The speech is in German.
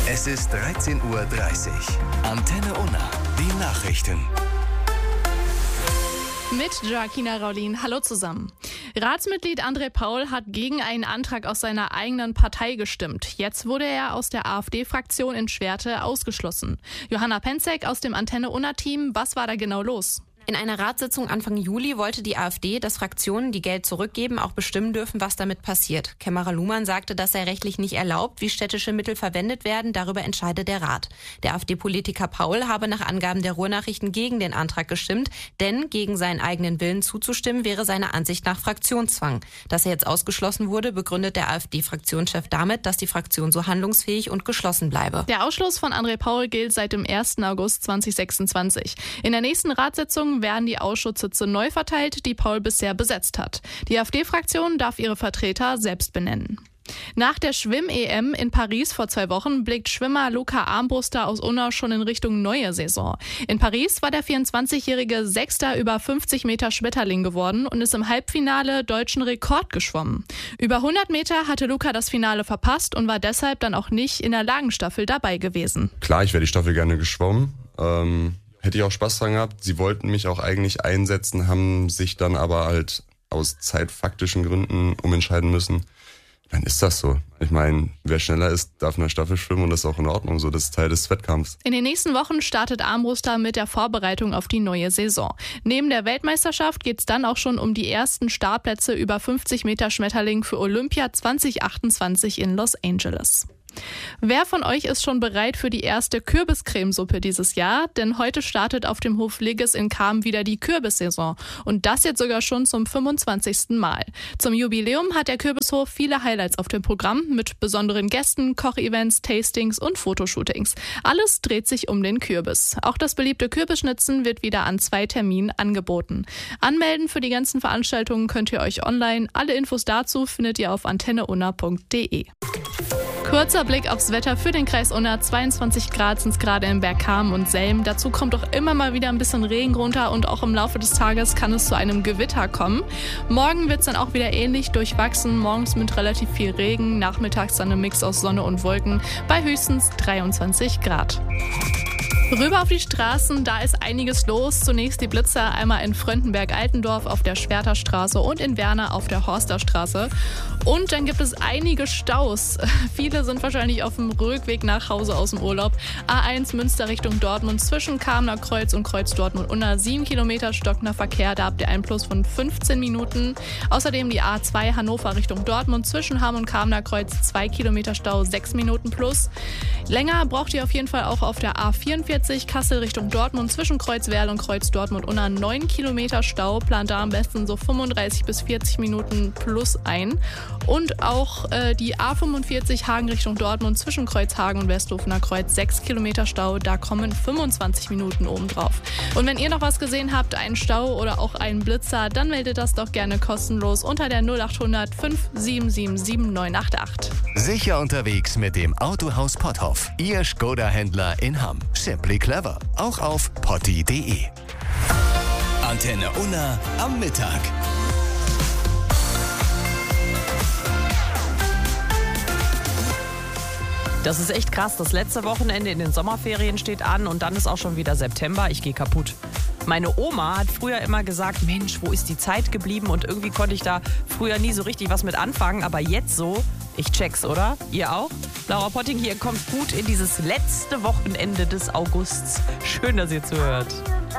Es ist 13:30 Uhr. Antenne Unna, die Nachrichten. Mit Joaquina Raulin. Hallo zusammen. Ratsmitglied André Paul hat gegen einen Antrag aus seiner eigenen Partei gestimmt. Jetzt wurde er aus der AfD-Fraktion in Schwerte ausgeschlossen. Johanna Penzek aus dem Antenne Unna-Team, was war da genau los? In einer Ratssitzung Anfang Juli wollte die AfD, dass Fraktionen, die Geld zurückgeben, auch bestimmen dürfen, was damit passiert. Kämmerer Luhmann sagte, dass er rechtlich nicht erlaubt, wie städtische Mittel verwendet werden. Darüber entscheide der Rat. Der AfD-Politiker Paul habe nach Angaben der Ruhrnachrichten gegen den Antrag gestimmt, denn gegen seinen eigenen Willen zuzustimmen wäre seiner Ansicht nach Fraktionszwang. Dass er jetzt ausgeschlossen wurde, begründet der AfD-Fraktionschef damit, dass die Fraktion so handlungsfähig und geschlossen bleibe. Der Ausschluss von André Paul gilt seit dem 1. August 2026. In der nächsten Ratssitzung werden die Ausschusssitze neu verteilt, die Paul bisher besetzt hat. Die AfD-Fraktion darf ihre Vertreter selbst benennen. Nach der Schwimm-EM in Paris vor 2 Wochen blickt Schwimmer Luca Armbruster aus Unna schon in Richtung neue Saison. In Paris war der 24-jährige Sechster über 50 Meter Schmetterling geworden und ist im Halbfinale deutschen Rekord geschwommen. Über 100 Meter hatte Luca das Finale verpasst und war deshalb dann auch nicht in der Lagenstaffel dabei gewesen. Klar, ich wäre die Staffel gerne geschwommen. Hätte ich auch Spaß dran gehabt. Sie wollten mich auch eigentlich einsetzen, haben sich dann aber halt aus zeitfaktischen Gründen umentscheiden müssen. Dann ist das so. Ich meine, wer schneller ist, darf in der Staffel schwimmen und das ist auch in Ordnung so. Das ist Teil des Wettkampfs. In den nächsten Wochen startet Armbruster mit der Vorbereitung auf die neue Saison. Neben der Weltmeisterschaft geht es dann auch schon um die ersten Startplätze über 50 Meter Schmetterling für Olympia 2028 in Los Angeles. Wer von euch ist schon bereit für die erste Kürbiscremesuppe dieses Jahr? Denn heute startet auf dem Hof Ligges in Cham wieder die Kürbissaison. Und das jetzt sogar schon zum 25. Mal. Zum Jubiläum hat der Kürbishof viele Highlights auf dem Programm mit besonderen Gästen, Kochevents, Tastings und Fotoshootings. Alles dreht sich um den Kürbis. Auch das beliebte Kürbisschnitzen wird wieder an 2 Terminen angeboten. Anmelden für die ganzen Veranstaltungen könnt ihr euch online. Alle Infos dazu findet ihr auf antenneunna.de. Kurzer Blick aufs Wetter für den Kreis Unna. 22 Grad sind es gerade in Bergkamen und Selm. Dazu kommt auch immer mal wieder ein bisschen Regen runter und auch im Laufe des Tages kann es zu einem Gewitter kommen. Morgen wird es dann auch wieder ähnlich durchwachsen. Morgens mit relativ viel Regen, nachmittags dann ein Mix aus Sonne und Wolken bei höchstens 23 Grad. Rüber auf die Straßen, da ist einiges los. Zunächst die Blitzer, einmal in Fröndenberg-Altendorf auf der Schwerterstraße und in Werner auf der Horsterstraße. Und dann gibt es einige Staus. Viele sind wahrscheinlich auf dem Rückweg nach Hause aus dem Urlaub. A1 Münster Richtung Dortmund zwischen Kamener Kreuz und Kreuz Dortmund unter 7 Kilometer stockender Verkehr. Da habt ihr einen Plus von 15 Minuten. Außerdem die A2 Hannover Richtung Dortmund zwischen Hamm und Kamener Kreuz 2 Kilometer Stau, 6 Minuten plus. Länger braucht ihr auf jeden Fall auch auf der A44 Kassel Richtung Dortmund zwischen Kreuzwerl und Kreuz Dortmund unter 9 Kilometer Stau. Plant da am besten so 35 bis 40 Minuten plus ein. Und auch die A45 Hagen Richtung Dortmund zwischen Kreuzhagen und Westhofener Kreuz 6 Kilometer Stau. Da kommen 25 Minuten obendrauf. Und wenn ihr noch was gesehen habt, einen Stau oder auch einen Blitzer, dann meldet das doch gerne kostenlos unter der 0800 5777 988. Sicher unterwegs mit dem Autohaus Potthoff. Ihr Skoda-Händler in Hamm. Simply clever. Auch auf potti.de. Antenne Unna am Mittag. Das ist echt krass. Das letzte Wochenende in den Sommerferien steht an und dann ist auch schon wieder September. Ich gehe kaputt. Meine Oma hat früher immer gesagt, Mensch, wo ist die Zeit geblieben? Und irgendwie konnte ich da früher nie so richtig was mit anfangen. Aber jetzt so, ich check's, oder? Ihr auch? Laura Potting hier, kommt gut in dieses letzte Wochenende des Augusts. Schön, dass ihr zuhört.